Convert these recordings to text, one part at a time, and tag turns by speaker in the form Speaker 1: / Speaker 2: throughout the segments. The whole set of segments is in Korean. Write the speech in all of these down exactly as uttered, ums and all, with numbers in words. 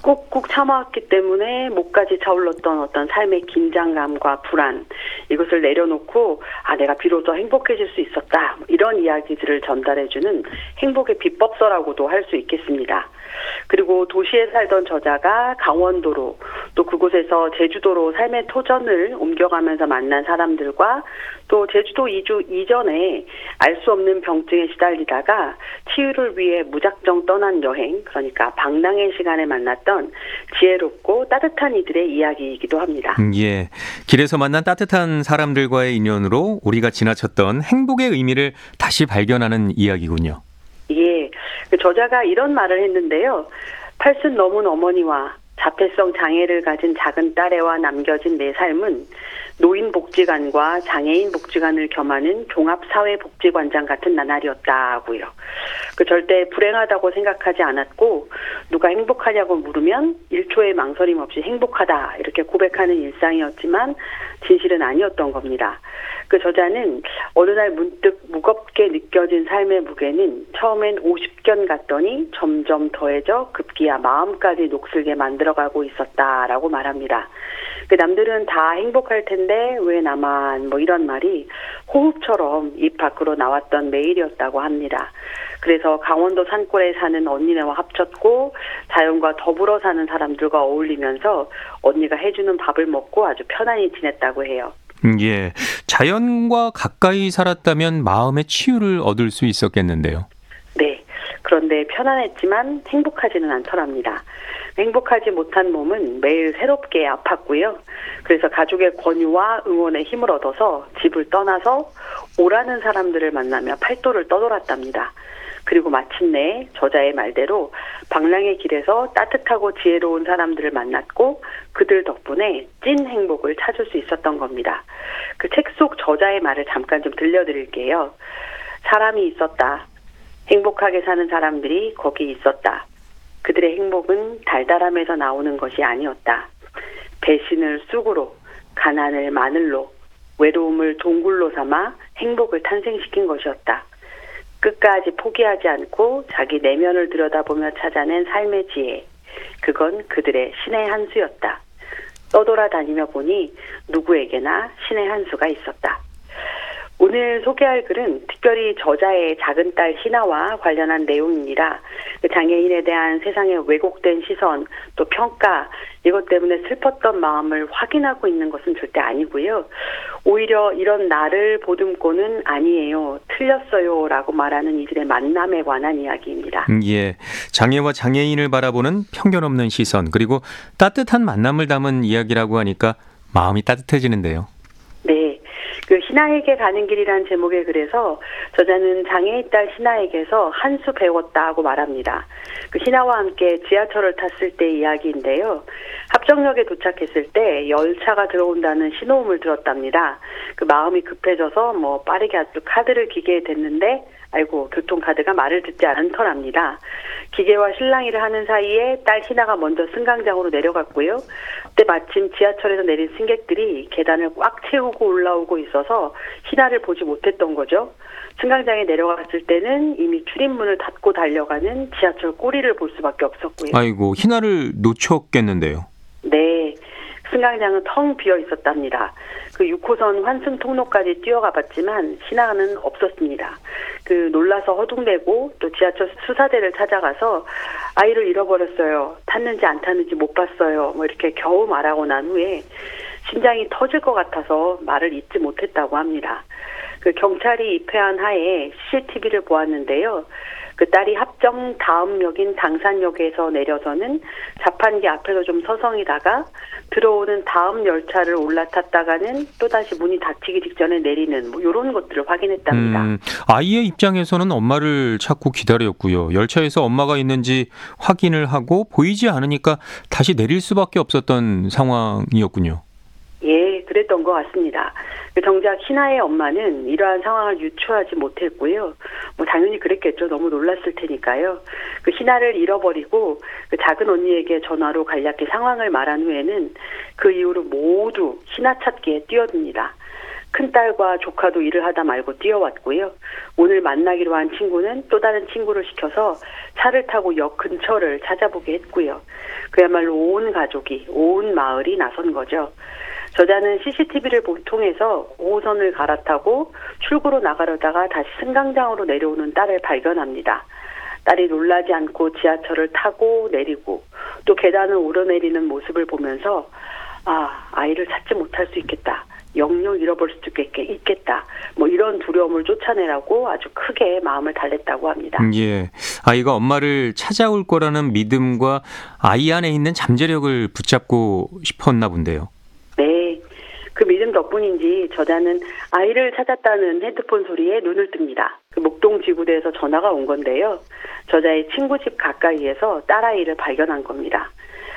Speaker 1: 꾹꾹 참아왔기 때문에 목까지 차올랐던 어떤 삶의 긴장감과 불안, 이것을 내려놓고 아 내가 비로소 행복해질 수 있었다, 이런 이야기들을 전달해주는 행복의 비법서라고도 할 수 있겠습니다. 그리고 도시에 살던 저자가 강원도로, 또 그곳에서 제주도로 삶의 터전을 옮겨가면서 만난 사람들과, 또 제주도 이주 이전에 알 수 없는 병증에 시달리다가 치유를 위해 무작정 떠난 여행, 그러니까 방랑의 시간에 만났던 지혜롭고 따뜻한 이들의 이야기이기도 합니다.
Speaker 2: 음, 예, 길에서 만난 따뜻한 사람들과의 인연으로 우리가 지나쳤던 행복의 의미를 다시 발견하는 이야기군요.
Speaker 1: 예, 그 저자가 이런 말을 했는데요. 팔순 넘은 어머니와 자폐성 장애를 가진 작은 딸애와 남겨진 내 삶은 노인복지관과 장애인복지관을 겸하는 종합사회복지관장 같은 나날이었다고요. 그 절대 불행하다고 생각하지 않았고, 누가 행복하냐고 물으면 일 초의 망설임 없이 행복하다, 이렇게 고백하는 일상이었지만 진실은 아니었던 겁니다. 그 저자는 어느 날 문득 무겁게 느껴진 삶의 무게는 처음엔 오십 견 같더니 점점 더해져 급기야 마음까지 녹슬게 만들어가고 있었다라고 말합니다. 그 남들은 다 행복할 텐데 왜 나만, 뭐 이런 말이 호흡처럼 입 밖으로 나왔던 매일이었다고 합니다. 그래서 강원도 산골에 사는 언니네와 합쳤고 자연과 더불어 사는 사람들과 어울리면서 언니가 해주는 밥을 먹고 아주 편안히 지냈다고 해요.
Speaker 2: 예, 자연과 가까이 살았다면 마음의 치유를 얻을 수 있었겠는데요.
Speaker 1: 네, 그런데 편안했지만 행복하지는 않더랍니다. 행복하지 못한 몸은 매일 새롭게 아팠고요. 그래서 가족의 권유와 응원에 힘을 얻어서 집을 떠나서 오라는 사람들을 만나며 팔도를 떠돌았답니다. 그리고 마침내 저자의 말대로 방랑의 길에서 따뜻하고 지혜로운 사람들을 만났고 그들 덕분에 찐 행복을 찾을 수 있었던 겁니다. 그 책 속 저자의 말을 잠깐 좀 들려드릴게요. 사람이 있었다. 행복하게 사는 사람들이 거기 있었다. 그들의 행복은 달달함에서 나오는 것이 아니었다. 배신을 쑥으로, 가난을 마늘로, 외로움을 동굴로 삼아 행복을 탄생시킨 것이었다. 끝까지 포기하지 않고 자기 내면을 들여다보며 찾아낸 삶의 지혜. 그건 그들의 신의 한 수였다. 떠돌아다니며 보니 누구에게나 신의 한 수가 있었다. 오늘 소개할 글은 특별히 저자의 작은 딸 희나와 관련한 내용입니다. 장애인에 대한 세상의 왜곡된 시선, 또 평가, 이것 때문에 슬펐던 마음을 확인하고 있는 것은 절대 아니고요. 오히려 이런 나를 보듬고는 아니에요, 틀렸어요 라고 말하는 이들의 만남에 관한 이야기입니다.
Speaker 2: 음, 예, 장애와 장애인을 바라보는 편견 없는 시선, 그리고 따뜻한 만남을 담은 이야기라고 하니까 마음이 따뜻해지는데요.
Speaker 1: 네. 그 희나에게 가는 길이란 제목의 글에서 저자는 장애인 딸 희나에게서 한 수 배웠다고 말합니다. 그 희나와 함께 지하철을 탔을 때 이야기인데요. 합정역에 도착했을 때 열차가 들어온다는 신호음을 들었답니다. 그 마음이 급해져서 뭐 빠르게 아주 카드를 기게 됐는데 아이고 교통카드가 말을 듣지 않더랍니다. 기계와 실랑이를 하는 사이에 딸 희나가 먼저 승강장으로 내려갔고요. 그때 마침 지하철에서 내린 승객들이 계단을 꽉 채우고 올라오고 있어서 희나를 보지 못했던 거죠. 승강장에 내려갔을 때는 이미 출입문을 닫고 달려가는 지하철 꼬리를 볼 수밖에 없었고요.
Speaker 2: 아이고, 희나를 놓쳤겠는데요.
Speaker 1: 네. 승강장은 텅 비어 있었답니다. 그 육 호선 환승 통로까지 뛰어가 봤지만 희나는 없었습니다. 그 놀라서 허둥대고 또 지하철 수사대를 찾아가서 아이를 잃어버렸어요. 탔는지 안 탔는지 못 봤어요. 뭐 이렇게 겨우 말하고 난 후에 심장이 터질 것 같아서 말을 잇지 못했다고 합니다. 그 경찰이 입회한 하에 씨씨티비를 보았는데요. 그 딸이 합정 다음 역인 당산역에서 내려서는 자판기 앞에서 좀 서성이다가 들어오는 다음 열차를 올라탔다가는 또다시 문이 닫히기 직전에 내리는 뭐 이런 것들을 확인했답니다.
Speaker 2: 음, 아이의 입장에서는 엄마를 찾고 기다렸고요. 열차에서 엄마가 있는지 확인을 하고 보이지 않으니까 다시 내릴 수밖에 없었던 상황이었군요.
Speaker 1: 예, 그랬던 것 같습니다. 정작 희나의 엄마는 이러한 상황을 유추하지 못했고요. 뭐 당연히 그랬겠죠. 너무 놀랐을 테니까요. 그 희나를 잃어버리고 그 작은 언니에게 전화로 간략히 상황을 말한 후에는 그 이후로 모두 희나 찾기에 뛰어듭니다. 큰딸과 조카도 일을 하다 말고 뛰어왔고요. 오늘 만나기로 한 친구는 또 다른 친구를 시켜서 차를 타고 역 근처를 찾아보게 했고요. 그야말로 온 가족이, 온 마을이 나선 거죠. 저자는 씨씨티비를 통해서 오 호선을 갈아타고 출구로 나가려다가 다시 승강장으로 내려오는 딸을 발견합니다. 딸이 놀라지 않고 지하철을 타고 내리고 또 계단을 오르내리는 모습을 보면서 아, 아이를 찾지 못할 수 있겠다. 영영 잃어버릴 수도 있겠다. 뭐 이런 두려움을 쫓아내라고 아주 크게 마음을 달랬다고 합니다.
Speaker 2: 예, 아이가 엄마를 찾아올 거라는 믿음과 아이 안에 있는 잠재력을 붙잡고 싶었나 본데요.
Speaker 1: 네, 그 믿음 덕분인지 저자는 아이를 찾았다는 핸드폰 소리에 눈을 뜹니다. 그 목동 지구대에서 전화가 온 건데요. 저자의 친구 집 가까이에서 딸아이를 발견한 겁니다.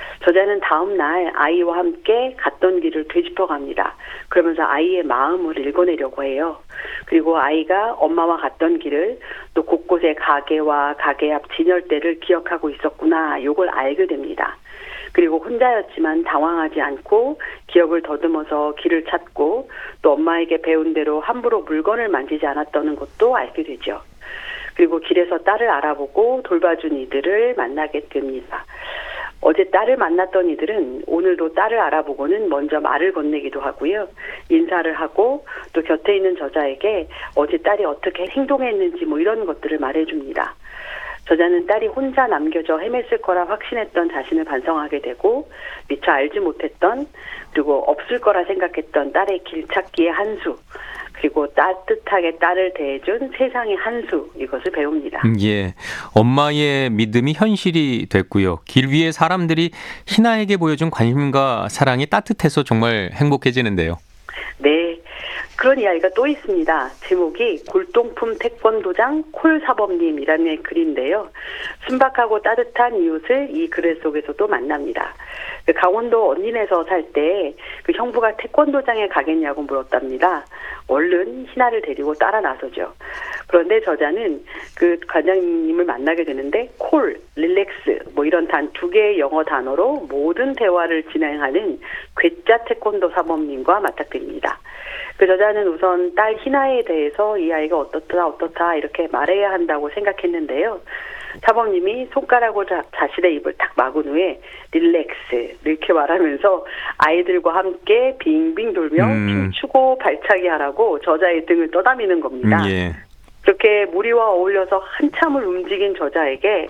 Speaker 1: 저자는 다음 날 아이와 함께 갔던 길을 되짚어 갑니다. 그러면서 아이의 마음을 읽어내려고 해요. 그리고 아이가 엄마와 갔던 길을 또 곳곳의 가게와 가게 앞 진열대를 기억하고 있었구나, 이걸 알게 됩니다. 그리고 혼자였지만 당황하지 않고 기억을 더듬어서 길을 찾고 또 엄마에게 배운 대로 함부로 물건을 만지지 않았다는 것도 알게 되죠. 그리고 길에서 딸을 알아보고 돌봐준 이들을 만나게 됩니다. 어제 딸을 만났던 이들은 오늘도 딸을 알아보고는 먼저 말을 건네기도 하고요. 인사를 하고 또 곁에 있는 저자에게 어제 딸이 어떻게 행동했는지 뭐 이런 것들을 말해줍니다. 저자는 딸이 혼자 남겨져 헤맸을 거라 확신했던 자신을 반성하게 되고 미처 알지 못했던 그리고 없을 거라 생각했던 딸의 길찾기의 한 수, 그리고 따뜻하게 딸을 대해준 세상의 한 수, 이것을 배웁니다.
Speaker 2: 예, 엄마의 믿음이 현실이 됐고요. 길 위에 사람들이 희나에게 보여준 관심과 사랑이 따뜻해서 정말 행복해지는데요.
Speaker 1: 네, 그런 이야기가 또 있습니다. 제목이 골동품 태권도장 콜사범님이라는 글인데요. 순박하고 따뜻한 이웃을 이 글 속에서도 만납니다. 그 강원도 언닌에서 살 때 그 형부가 태권도장에 가겠냐고 물었답니다. 얼른 희나를 데리고 따라 나서죠. 그런데 저자는 그 관장님을 만나게 되는데 콜, 릴렉스 뭐 이런 단 두 개의 영어 단어로 모든 대화를 진행하는 괴짜 태권도 사범님과 맞닥뜨립니다. 그 저자는 우선 딸 희나에 대해서 이 아이가 어떻다 어떻다 이렇게 말해야 한다고 생각했는데요. 사범님이 손가락으로 자, 자신의 입을 탁 막은 후에 릴렉스 이렇게 말하면서 아이들과 함께 빙빙 돌며
Speaker 2: 음.
Speaker 1: 춤추고 발차기 하라고 저자의 등을 떠다미는 겁니다.
Speaker 2: 음, 예.
Speaker 1: 그렇게 무리와 어울려서 한참을 움직인 저자에게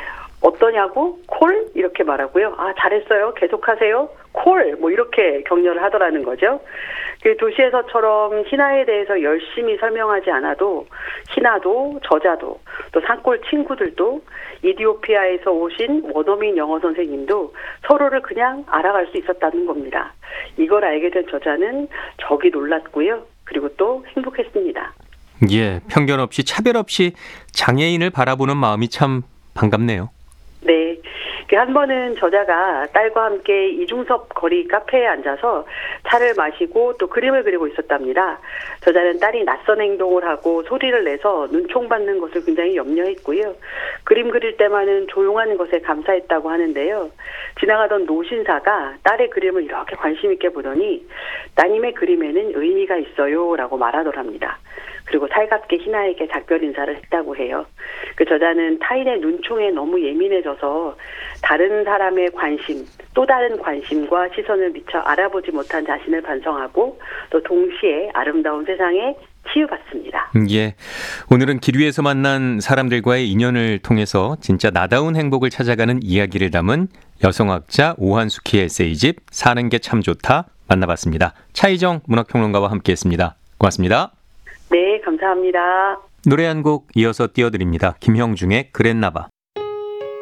Speaker 1: 어떠냐고? 콜? 이렇게 말하고요. 아, 잘했어요. 계속하세요. 콜! 뭐 이렇게 격려를 하더라는 거죠. 그 도시에서처럼 희나에 대해서 열심히 설명하지 않아도 희나도 저자도 또 산골 친구들도 이디오피아에서 오신 원어민 영어 선생님도 서로를 그냥 알아갈 수 있었다는 겁니다. 이걸 알게 된 저자는 적이 놀랐고요. 그리고 또 행복했습니다.
Speaker 2: 예, 편견 없이 차별 없이 장애인을 바라보는 마음이 참 반갑네요.
Speaker 1: 네. 한 번은 저자가 딸과 함께 이중섭 거리 카페에 앉아서 차를 마시고 또 그림을 그리고 있었답니다. 저자는 딸이 낯선 행동을 하고 소리를 내서 눈총받는 것을 굉장히 염려했고요. 그림 그릴 때만은 조용한 것에 감사했다고 하는데요. 지나가던 노신사가 딸의 그림을 이렇게 관심 있게 보더니 따님의 그림에는 의미가 있어요 라고 말하더랍니다. 그리고 살갑게 희나에게 작별 인사를 했다고 해요. 그 저자는 타인의 눈총에 너무 예민해져서 다른 사람의 관심, 또 다른 관심과 시선을 미처 알아보지 못한 자신을 반성하고 또 동시에 아름다운 세상에 치유받습니다.
Speaker 2: 예, 오늘은 길 위에서 만난 사람들과의 인연을 통해서 진짜 나다운 행복을 찾아가는 이야기를 담은 여성학자 오한숙희의 에세이집 사는 게 참 좋다 만나봤습니다. 차희정 문학평론가와 함께했습니다. 고맙습니다.
Speaker 1: 네, 감사합니다.
Speaker 2: 노래 한 곡 이어서 띄워드립니다. 김형중의 그랬나봐.